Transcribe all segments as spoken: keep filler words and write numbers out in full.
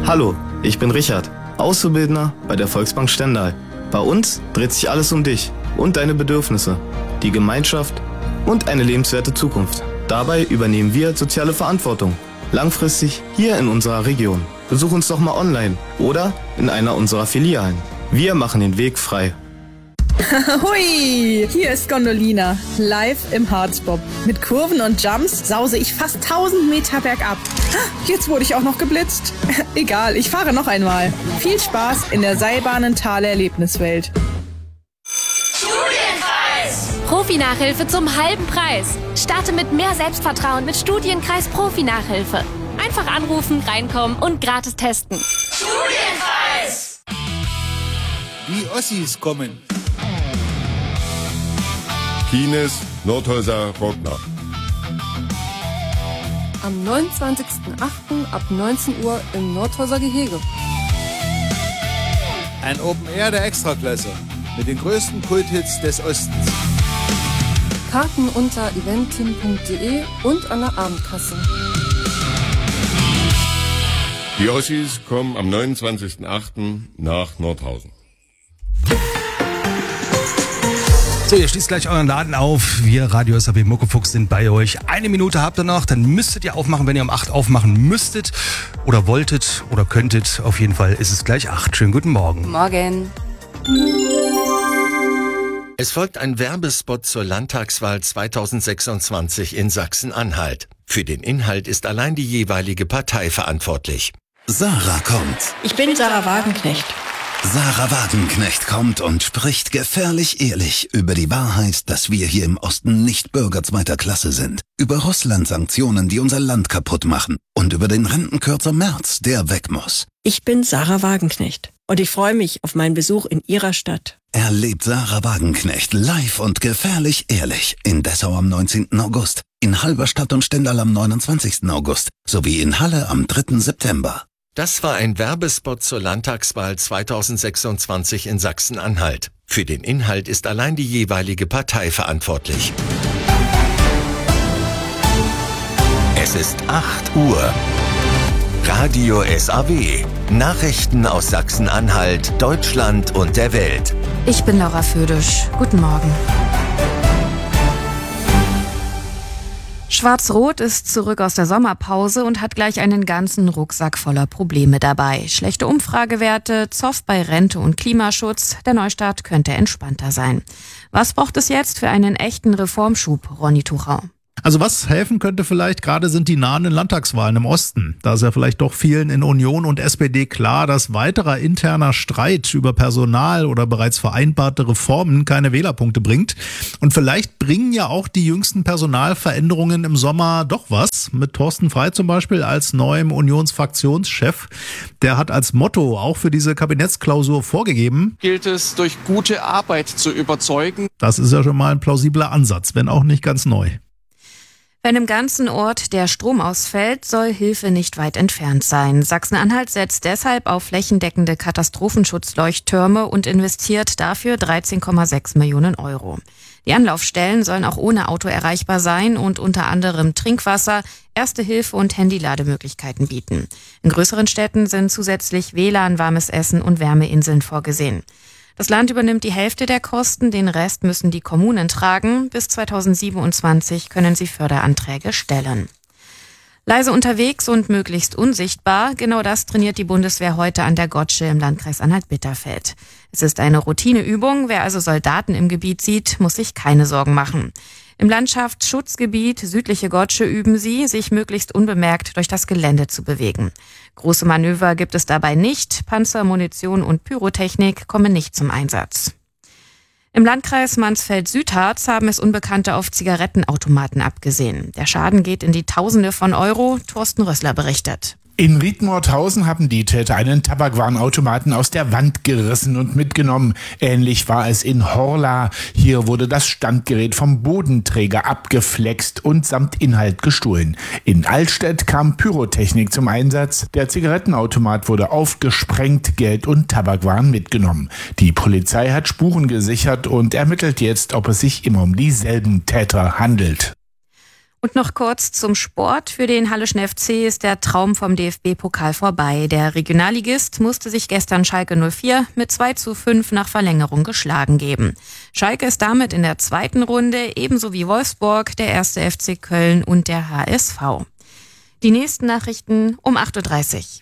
Hallo, ich bin Richard, Auszubildender bei der Volksbank Stendal. Bei uns dreht sich alles um dich und deine Bedürfnisse, die Gemeinschaft und eine lebenswerte Zukunft. Dabei übernehmen wir soziale Verantwortung, langfristig hier in unserer Region. Besuch uns doch mal online oder in einer unserer Filialen. Wir machen den Weg frei. Hui, hier ist Gondolina, live im Harzbob. Mit Kurven und Jumps sause ich fast tausend Meter bergab. Jetzt wurde ich auch noch geblitzt. Egal, ich fahre noch einmal. Viel Spaß in der Seilbahnenthaler Erlebniswelt. Studienkreis! Profi-Nachhilfe zum halben Preis. Starte mit mehr Selbstvertrauen mit Studienkreis Profi-Nachhilfe. Einfach anrufen, reinkommen und gratis testen. Studienkreis! Die Ossis kommen. Kines, Nordhäuser, Rockner. Am neunundzwanzigsten achten ab neunzehn Uhr im Nordhäuser Gehege. Ein Open Air der Extraklasse mit den größten Kulthits des Ostens. Karten unter eventim punkt de und an der Abendkasse. Die Ossis kommen am neunundzwanzigsten achten nach Nordhausen. So, ihr schließt gleich euren Laden auf. Wir, Radio S A B Muckefuchs, sind bei euch. Eine Minute habt ihr noch, dann müsstet ihr aufmachen, wenn ihr um acht aufmachen müsstet oder wolltet oder könntet. Auf jeden Fall ist es gleich acht. Schönen guten Morgen. Morgen. Es folgt ein Werbespot zur Landtagswahl zweitausendsechsundzwanzig in Sachsen-Anhalt. Für den Inhalt ist allein die jeweilige Partei verantwortlich. Sarah kommt. Ich bin Sarah Wagenknecht. Sarah Wagenknecht kommt und spricht gefährlich ehrlich über die Wahrheit, dass wir hier im Osten nicht Bürger zweiter Klasse sind. Über Russland-Sanktionen, die unser Land kaputt machen. Und über den Rentenkürzer Merz, der weg muss. Ich bin Sarah Wagenknecht und ich freue mich auf meinen Besuch in Ihrer Stadt. Erlebt Sarah Wagenknecht live und gefährlich ehrlich in Dessau am neunzehnten August, in Halberstadt und Stendal am neunundzwanzigsten August sowie in Halle am dritten September. Das war ein Werbespot zur Landtagswahl zweitausendsechsundzwanzig in Sachsen-Anhalt. Für den Inhalt ist allein die jeweilige Partei verantwortlich. Es ist acht Uhr. Radio S A W. Nachrichten aus Sachsen-Anhalt, Deutschland und der Welt. Ich bin Laura Födisch. Guten Morgen. Schwarz-Rot ist zurück aus der Sommerpause und hat gleich einen ganzen Rucksack voller Probleme dabei. Schlechte Umfragewerte, Zoff bei Rente und Klimaschutz. Der Neustart könnte entspannter sein. Was braucht es jetzt für einen echten Reformschub, Ronny Tuchau? Also was helfen könnte vielleicht gerade sind die nahenden Landtagswahlen im Osten. Da ist ja vielleicht doch vielen in Union und S P D klar, dass weiterer interner Streit über Personal oder bereits vereinbarte Reformen keine Wählerpunkte bringt. Und vielleicht bringen ja auch die jüngsten Personalveränderungen im Sommer doch was. Mit Thorsten Frey zum Beispiel als neuem Unionsfraktionschef. Der hat als Motto auch für diese Kabinettsklausur vorgegeben: Gilt es, durch gute Arbeit zu überzeugen. Das ist ja schon mal ein plausibler Ansatz, wenn auch nicht ganz neu. Wenn im ganzen Ort der Strom ausfällt, soll Hilfe nicht weit entfernt sein. Sachsen-Anhalt setzt deshalb auf flächendeckende Katastrophenschutzleuchttürme und investiert dafür dreizehn Komma sechs Millionen Euro. Die Anlaufstellen sollen auch ohne Auto erreichbar sein und unter anderem Trinkwasser, Erste Hilfe und Handylademöglichkeiten bieten. In größeren Städten sind zusätzlich W L A N, warmes Essen und Wärmeinseln vorgesehen. Das Land übernimmt die Hälfte der Kosten, den Rest müssen die Kommunen tragen. Bis zweitausendsiebenundzwanzig können sie Förderanträge stellen. Leise unterwegs und möglichst unsichtbar, genau das trainiert die Bundeswehr heute an der Gotsche im Landkreis Anhalt-Bitterfeld. Es ist eine Routineübung, wer also Soldaten im Gebiet sieht, muss sich keine Sorgen machen. Im Landschaftsschutzgebiet Südliche Gotsche üben sie, sich möglichst unbemerkt durch das Gelände zu bewegen. Große Manöver gibt es dabei nicht, Panzer, Munition und Pyrotechnik kommen nicht zum Einsatz. Im Landkreis Mansfeld-Südharz haben es Unbekannte auf Zigarettenautomaten abgesehen. Der Schaden geht in die Tausende von Euro, Thorsten Rössler berichtet. In Riedmorthausen haben die Täter einen Tabakwarenautomaten aus der Wand gerissen und mitgenommen. Ähnlich war es in Horla. Hier wurde das Standgerät vom Bodenträger abgeflext und samt Inhalt gestohlen. In Altstedt kam Pyrotechnik zum Einsatz. Der Zigarettenautomat wurde aufgesprengt, Geld und Tabakwaren mitgenommen. Die Polizei hat Spuren gesichert und ermittelt jetzt, ob es sich immer um dieselben Täter handelt. Und noch kurz zum Sport. Für den Halleschen F C ist der Traum vom D F B-Pokal vorbei. Der Regionalligist musste sich gestern Schalke null vier mit zwei zu fünf nach Verlängerung geschlagen geben. Schalke ist damit in der zweiten Runde, ebenso wie Wolfsburg, der erste F C Köln und der H S V. Die nächsten Nachrichten um acht Uhr dreißig.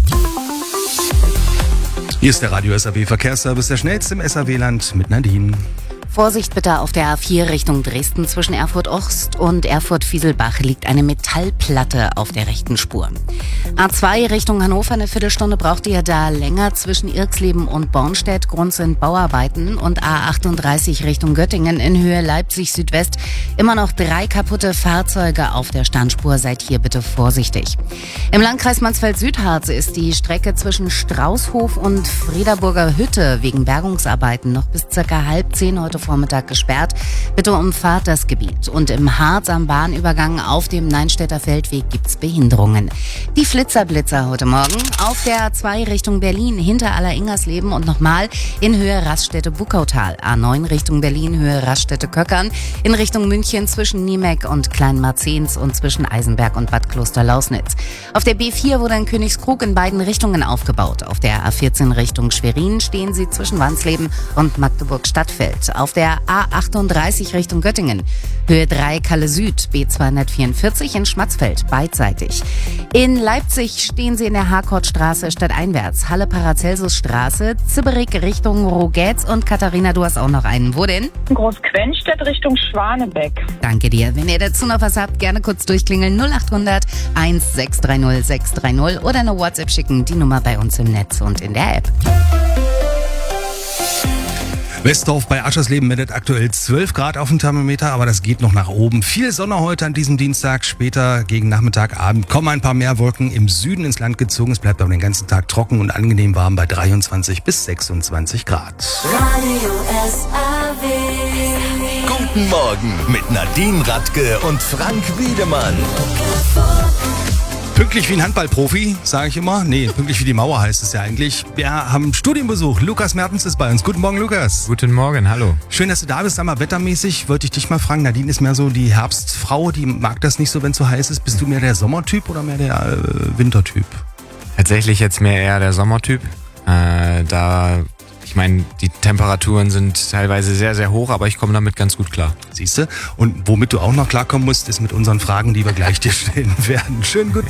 Hier ist der Radio S A W Verkehrsservice, der schnellste im S A W-Land mit Nadine. Vorsicht bitte auf der A vier Richtung Dresden. Zwischen Erfurt Ost und Erfurt Fieselbach liegt eine Metallplatte auf der rechten Spur. A zwei Richtung Hannover, eine Viertelstunde braucht ihr da länger. Zwischen Irxleben und Bornstedt, Grund sind Bauarbeiten. Und A achtunddreißig Richtung Göttingen in Höhe Leipzig Südwest. Immer noch drei kaputte Fahrzeuge auf der Standspur. Seid hier bitte vorsichtig. Im Landkreis Mansfeld-Südharz ist die Strecke zwischen Straußhof und Friederburger Hütte wegen Bergungsarbeiten noch bis circa halb zehn heute Vormittag gesperrt. Bitte umfahrt das Gebiet. Und im Harz am Bahnübergang auf dem Neinstädter Feldweg gibt's Behinderungen. Die Flitzerblitzer heute Morgen auf der A zwei Richtung Berlin hinter Aller-Ingersleben und nochmal in Höhe Raststätte-Buckautal. A neun Richtung Berlin, Höhe Raststätte-Köckern. In Richtung München zwischen Niemeck und Kleinmarzens und zwischen Eisenberg und Bad Kloster-Lausnitz. Auf der B vier wurde in Königskrug in beiden Richtungen aufgebaut. Auf der A vierzehn Richtung Schwerin stehen sie zwischen Wansleben und Magdeburg-Stadtfeld. Auf der A achtunddreißig Richtung Göttingen. Höhe drei Kalle Süd, B zweihundertvierundvierzig in Schmatzfeld, beidseitig. In Leipzig stehen sie in der Harkortstraße stadteinwärts. Halle Paracelsusstraße, Zibberig Richtung Rogetz und Katharina, du hast auch noch einen. Wo denn? Großquenstedt Richtung Schwanebeck. Danke dir. Wenn ihr dazu noch was habt, gerne kurz durchklingeln. null achthundert sechshundertsechzig sechshundertdreißig oder eine WhatsApp schicken. Die Nummer bei uns im Netz und in der App. Westdorf bei Aschersleben meldet aktuell zwölf Grad auf dem Thermometer, aber das geht noch nach oben. Viel Sonne heute an diesem Dienstag, später gegen Nachmittag, Abend kommen ein paar mehr Wolken im Süden ins Land gezogen. Es bleibt aber den ganzen Tag trocken und angenehm warm bei dreiundzwanzig bis sechsundzwanzig Grad. Radio S A W. Guten Morgen mit Nadine Radke und Frank Wiedemann. Pünktlich wie ein Handballprofi, sage ich immer. Nee, pünktlich wie die Mauer heißt es ja eigentlich. Wir haben Studienbesuch. Lukas Mertens ist bei uns. Guten Morgen, Lukas. Guten Morgen, hallo. Schön, dass du da bist. Sag mal, wettermäßig wollte ich dich mal fragen. Nadine ist mehr so die Herbstfrau, die mag das nicht so, wenn es so heiß ist. Bist du mehr der Sommertyp oder mehr der äh, Wintertyp? Tatsächlich jetzt mehr eher der Sommertyp. Äh, da... Ich meine, die Temperaturen sind teilweise sehr, sehr hoch, aber ich komme damit ganz gut klar. Siehst du? Und womit du auch noch klarkommen musst, ist mit unseren Fragen, die wir gleich dir stellen werden. Schönen guten